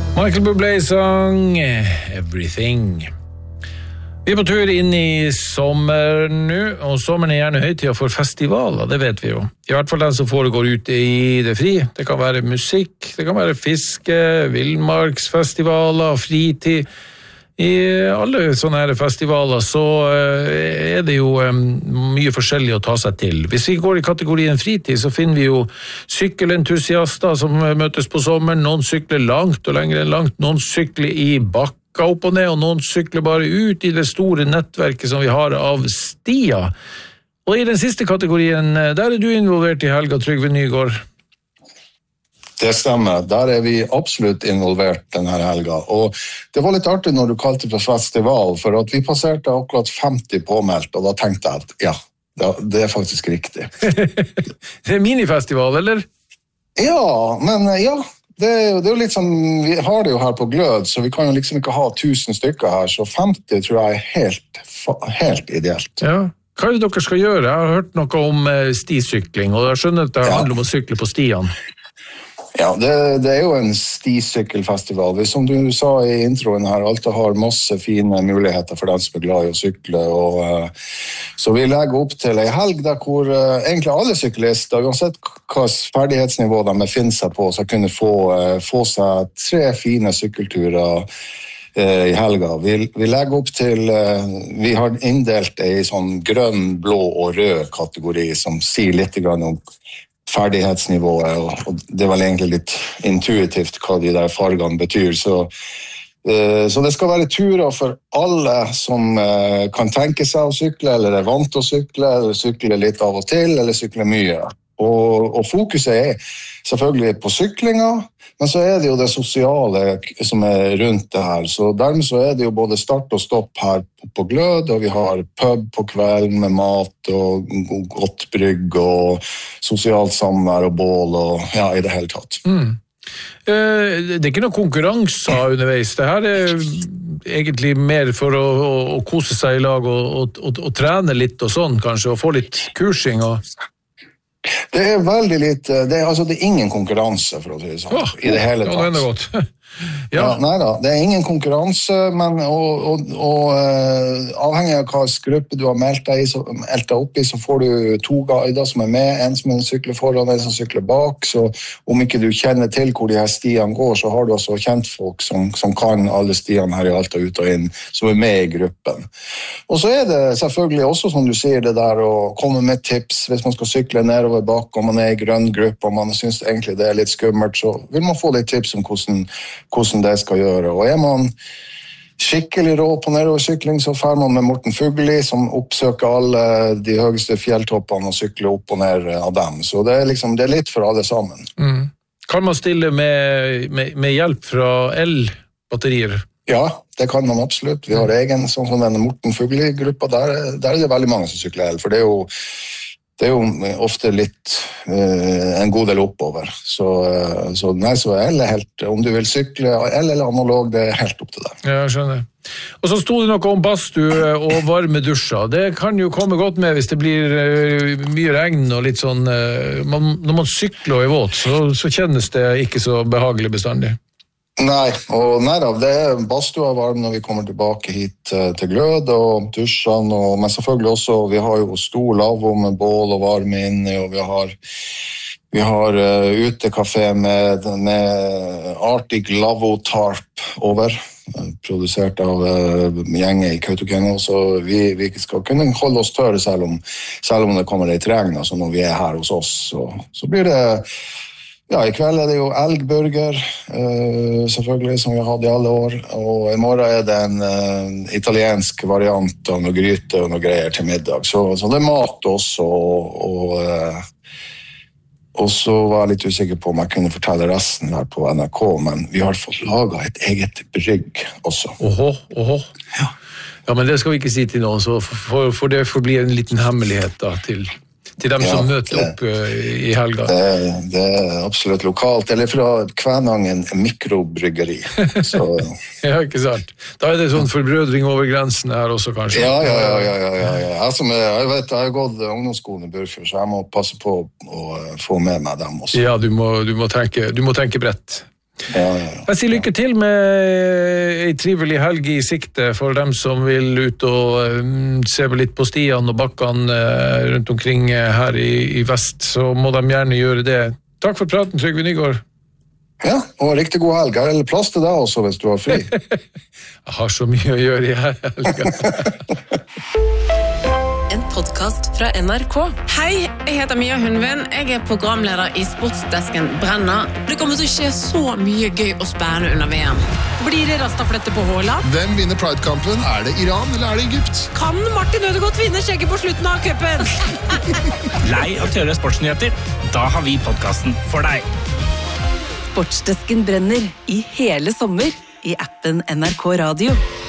Michael Bublé sang Everything. Vi på tur inn i sommeren nå, og sommeren gjerne høytida for festivaler, det vet vi jo. I hvert fall den som foregår ute i det fri. Det kan være musikk, det kan være fiske, villmarksfestivaler, fritid. I alle sånne her festivaler så det jo mye forskjellig å ta seg til. Hvis vi går i kategorien fritid, så finner vi jo sykkelentusiaster som møtes på sommeren. Noen sykler langt og lenger enn langt, noen sykler i bakka opp og ned, og noen sykler bare ut i det store nettverket som vi har av stier. Og i den siste kategorien, der du involvert i Helga Trygve Nygård. Det stemmer, der vi absolutt involvert denne helga, og det var litt artig når du kalte det for festival, for at vi passerte akkurat 50 påmeldt, og da tenkte jeg at ja, det faktisk riktig. Det minifestival, eller? Ja, men ja, det jo litt sånn, vi har det jo her på Glød, så vi kan jo liksom ikke ha 1000 stykker her, så 50 tror jeg helt ideelt. Ja. Hva det dere skal gjøre? Jeg har hørt noe om stisykling, og jeg skjønner at det handler om å sykle på stiene. Ja, det jo en stisykkelfestival. Som du sa i introen her, Alta har masse fine muligheter for den som glad i å sykle. Og, så vi legger opp til en helg der hvor egentlig alle syklister, uansett hva ferdighetsnivå de befinner seg på, så kunne få seg 3 fine sykkelturer i helga. Vi legger opp til, vi har inndelt i sånn grønn, blå og rød kategori, som sier litt grann om ferdighetsnivået, og det var egentlig litt intuitivt hva de der fargene betyr, så det skal være turer for alle som kan tenke seg å sykle, eller vant til å sykle, eller sykle litt av og til, eller sykle mye. Og fokuset selvfølgelig på syklinga, men så det jo det sosiale som rundt det her. Så dermed så det jo både start og stopp her på Glød, og vi har pub på kvelden med mat og godt brygg og sosialt samvær og bål og ja, i det hele tatt. Det ikke noen konkurranser underveis. Det her egentlig mer for å kose seg i lag og trene litt og sånn kanskje, og få litt kursing og... Det veldig lite, det ingen konkurranse for å si det sånn, i det hele tatt. Ja, det godt. Ja. Neida, det ingen konkurranse, men avhengig av hva gruppe du har meldt deg opp i, så får du 2 guider som med, en som sykler foran, en som sykler bak, så om ikke du kjenner til hvor de her stiene går, så har du også kjentfolk som kan alle stiene her i Alta ut og inn, som med i gruppen. Og så det selvfølgelig også, som du sier, det der å komme med tips, hvis man skal sykle nedover bak, om man i grønn gruppe, og man synes egentlig det litt skummelt, så vil man få litt tips om hvordan det skal gjøre. Og man skikkelig rå på nedoversykling, så fer man med Morten Fugli, som oppsøker alle de høyeste fjelltoppene og sykler opp og ned av dem. Så det det litt for alle sammen. Kan man stille med hjelp fra el-batterier? Ja, det kan man absolutt. Vi har egen, sånn som denne Morten Fugli-gruppa, der det veldig mange som sykler el, for det jo ofte litt en god del oppover. Så el helt, om du vil sykle el eller analog, det helt opp til deg. Ja, jeg skjønner. Og så stod det noe om badstue og varme dusjer. Det kan jo komme godt med hvis det blir mye regn og litt sånn, når man sykler og våt, så kjennes det ikke så behagelig bestandig. Nei, badstua varm når vi kommer tilbake hit til Glød og dusjene, men selvfølgelig også, vi har jo stor lavvo med bål og varme inne, og vi har utekafé med Arctic Lavvo Tarp over, produsert av gjengen i Kautokeino, så vi skal kunne holde oss tørre selv om det kommer litt regn, altså når vi her hos oss, så blir det. Ja, i kveld det jo elgburger, selvfølgelig, som vi har hatt i alle år, og i morgen det en italiensk variant av noe gryte og noe greier til middag, så det mat også, og så var jeg litt usikker på om jeg kunne fortelle resten her på NRK, men vi har fått laget et eget brygg også. Oho. Ja, men det skal vi ikke si til noen, så for det får bli en liten hemmelighet da til dem som møter opp i helga. Det absolutt lokalt, eller fra Kvænangen mikrobryggeri. Så. Ja, ikke sant. Da det sånn forbrødring over grensen her også, kanskje. Ja. Jeg vet, jeg har gått ungdomsskolen i Burfjord, så jeg må passe på å få med meg dem også. Ja, du må tenke bredt. Jeg sier lykke til med en trivelig helg i sikte for dem som vil ut og se litt på stiene og bakkene rundt omkring her i vest, så må de gjerne gjøre det. Takk for praten, Trygve Nygaard. Ja, og riktig god helg. Er det plass til deg også hvis du har fri? Jeg har så mye å gjøre i helga. En podcast fra NRK. Hei, jeg heter Mia Hundvin. Jeg er programleder i Sportsdesken Brenner. Det kommer til å skje så mye gøy og spennende under VM. Blir det rastaflette på Haaland? Hvem vinner Pride-kampen? Er det Iran eller er det Egypt? Kan Martin Ødegaard vinne skjegget på slutten av cupen? Lei av tørre sportsnyheter? Da har vi podcasten for deg. Sportsdesken Brenner i hele sommer i appen NRK Radio.